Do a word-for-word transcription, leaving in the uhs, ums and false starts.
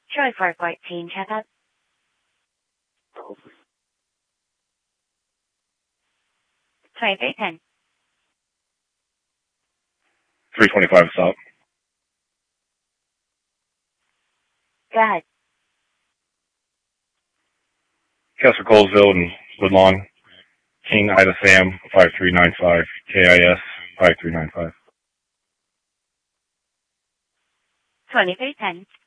Troy for fourteen, check out. twenty-three ten. three twenty-five stop. Go ahead. Kessler Colesville and Woodlawn. King Ida Sam five three nine five. K I S five three nine five. twenty-three ten.